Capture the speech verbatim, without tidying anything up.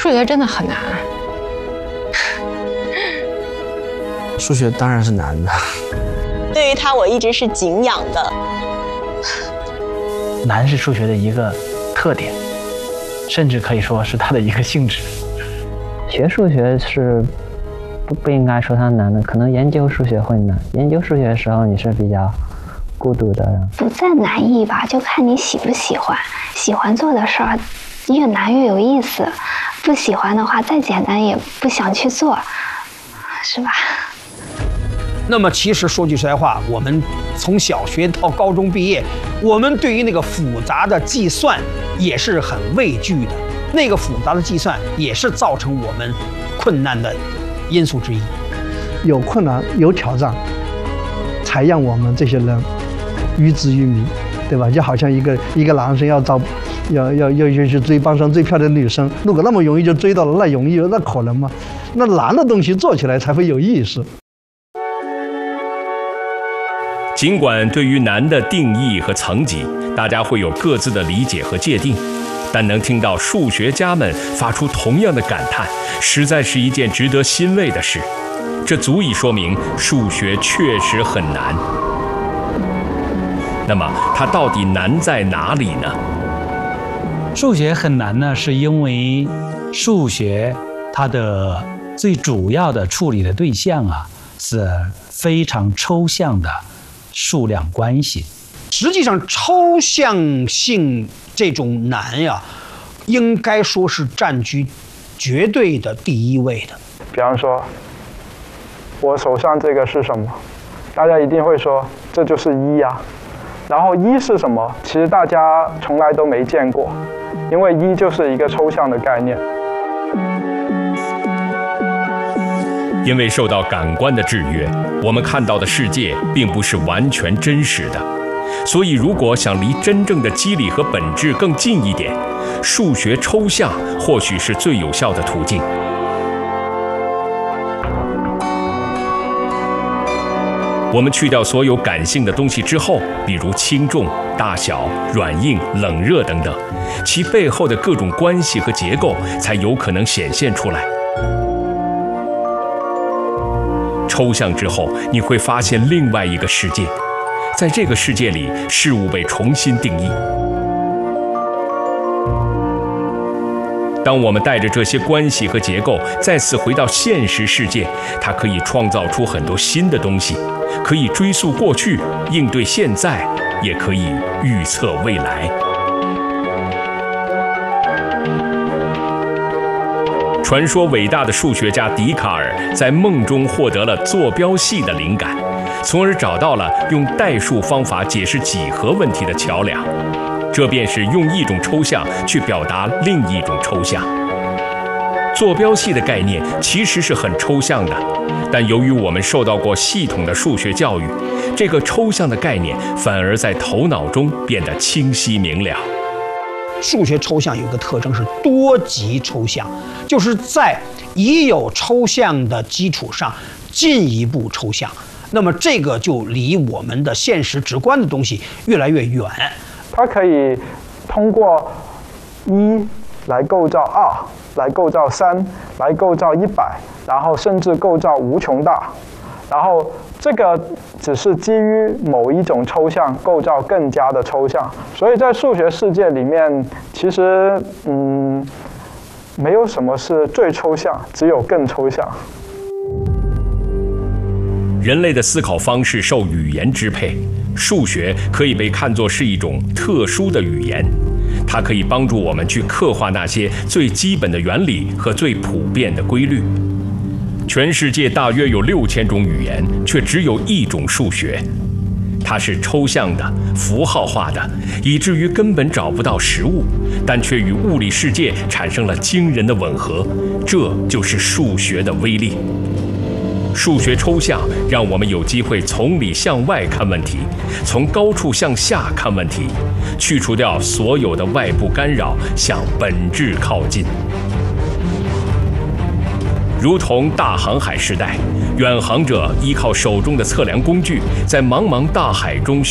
数学真的很难。 数学当然是难的。 对于他，我一直是敬仰的。 难是数学的一个特点，甚至可以说是它的一个性质。 学数学是不不应该说它难的，可能研究数学会难。研究数学的时候，你是比较孤独的。 不在难易吧，就看你喜不喜欢。喜欢做的事儿，越难越有意思；不喜欢的话，再简单也不想去做，是吧？ 那么其实说句实在话，我们从小学到高中毕业，我们对于那个复杂的计算也是很畏惧的。那个复杂的计算也是造成我们困难的因素之一。 有困难有挑战，才让我们这些人于之于迷，对吧？就好像一个一个男生要找要要要要去追班上最漂亮的女生，如果那么容易就追到了，那容易那可能吗？那难的东西做起来才会有意思。 尽管对于难的定义和层级，大家会有各自的理解和界定，但能听到数学家们发出同样的感叹，实在是一件值得欣慰的事。这足以说明数学确实很难。那么，它到底难在哪里呢？ 数学很难呢，是因为数学它的最主要的处理的对象啊，是非常抽象的数量关系。 实际上，抽象性这种难呀，应该说是占据绝对的第一位的。 比方说，我手上这个是什么？大家一定会说这就是一呀。然后一是什么？其实大家从来都没见过，因为一就是一个抽象的概念。 因为受到感官的制约，我们看到的世界并不是完全真实的。所以，如果想离真正的机理和本质更近一点，数学抽象或许是最有效的途径。我们去掉所有感性的东西之后，比如轻重、大小、软硬、冷热等等，其背后的各种关系和结构才有可能显现出来。抽象之后，你会发现另外一个世界，在这个世界里，事物被重新定义。当我们带着这些关系和结构再次回到现实世界，它可以创造出很多新的东西，可以追溯过去，应对现在，也可以预测未来。传说伟大的数学家笛卡尔在梦中获得了坐标系的灵感，从而找到了用代数方法解释几何问题的桥梁。这便是用一种抽象去表达另一种抽象。坐标系的概念其实是很抽象的，但由于我们受到过系统的数学教育，这个抽象的概念反而在头脑中变得清晰明了。 数学抽象有个特征是多级抽象，就是在已有抽象的基础上进一步抽象，那么这个就离我们的现实直观的东西越来越远。 它可以通过一来构造二，来构造三，来构造一百，然后甚至构造无穷大。然后这个只是基于某一种抽象构造更加的抽象，所以在数学世界里面，其实嗯，没有什么是最抽象，只有更抽象。 人类的思考方式受语言支配，数学可以被看作是一种特殊的语言，它可以帮助我们去刻画那些最基本的原理和最普遍的规律。全世界大约有六千种语言，却只有一种数学。它是抽象的、符号化的，以至于根本找不到实物，但却与物理世界产生了惊人的吻合。这就是数学的威力。数学抽象让我们有机会从里向外看问题，从高处向下看问题，去除掉所有的外部干扰，向本质靠近。如同大航海时代，远航者依靠手中的测量工具，在茫茫大海中